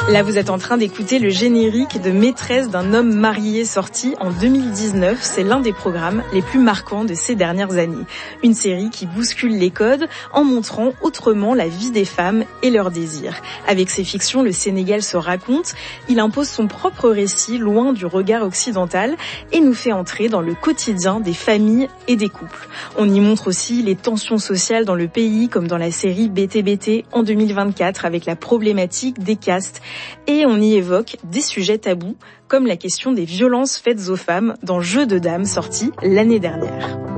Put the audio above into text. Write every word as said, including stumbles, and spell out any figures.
Là, vous êtes en train d'écouter le générique de Maîtresse d'un homme marié sorti en deux mille dix-neuf. C'est l'un des programmes les plus marquants de ces dernières années. Une série qui bouscule les codes en montrant autrement la vie des femmes et leurs désirs. Avec ses fictions, le Sénégal se raconte. Il impose son propre récit loin du regard occidental et nous fait entrer dans le quotidien des familles et des couples. On y montre aussi les tensions sociales dans le pays, comme dans la série B T B T en deux mille vingt-quatre avec la problématique des castes. Et on y évoque des sujets tabous, comme la question des violences faites aux femmes dans Jeux de dames sorti l'année dernière.